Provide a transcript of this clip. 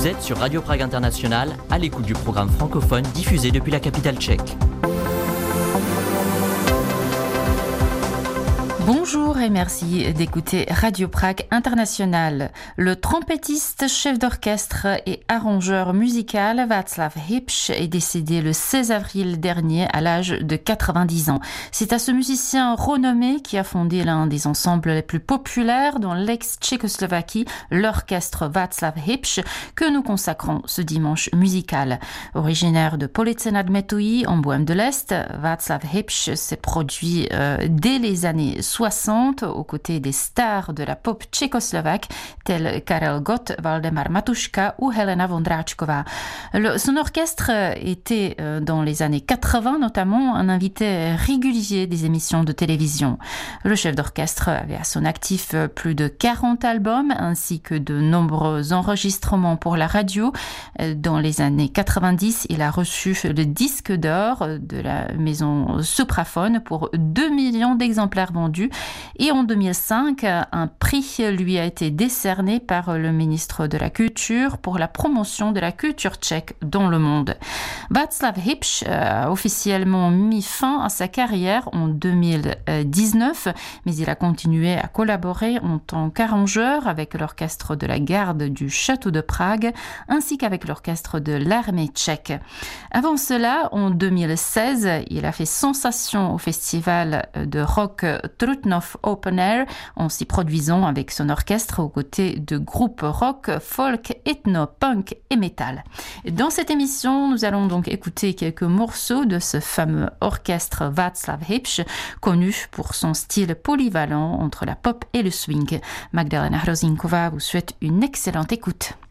Vous êtes sur Radio Prague International, à l'écoute du programme francophone diffusé depuis la capitale tchèque. Bonjour et merci d'écouter Radio Prague International. Le trompettiste, chef d'orchestre et arrangeur musical Václav Hipš est décédé le 16 avril dernier à l'âge de 90 ans. C'est à ce musicien renommé qui a fondé l'un des ensembles les plus populaires dans l'ex-Tchécoslovaquie, l'orchestre Václav Hipš, que nous consacrons ce dimanche musical. Originaire de Police nad Metují en Bohême de l'Est, Václav Hipš s'est produit dès les années 60 aux côtés des stars de la pop tchécoslovaque tels Karel Gott, Valdemar Matuška ou Helena Vondráčková. Son orchestre était dans les années 80 notamment un invité régulier des émissions de télévision. Le chef d'orchestre avait à son actif plus de 40 albums ainsi que de nombreux enregistrements pour la radio. Dans les années 90, il a reçu le disque d'or de la maison Supraphone pour 2 millions d'exemplaires vendus. Et en 2005, un prix lui a été décerné par le ministre de la Culture pour la promotion de la culture tchèque dans le monde. Václav Hipš a officiellement mis fin à sa carrière en 2019, mais il a continué à collaborer en tant qu'arrangeur avec l'orchestre de la garde du Château de Prague ainsi qu'avec l'orchestre de l'armée tchèque. Avant cela, en 2016, il a fait sensation au festival de rock Trutnov Open Air en s'y produisant avec son orchestre aux côtés de groupes rock, folk, ethno, punk et metal. Dans cette émission, nous allons donc écouter quelques morceaux de ce fameux orchestre Václav Hipš, connu pour son style polyvalent entre la pop et le swing. Magdalena Hrozinková vous souhaite une excellente écoute.